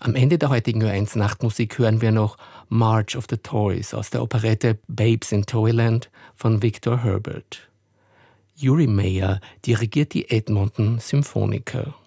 Am Ende der heutigen Ö1 Nachtmusik hören wir noch March of the Toys aus der Operette Babes in Toyland von Victor Herbert. Uri Meyer dirigiert die Edmonton Symphoniker.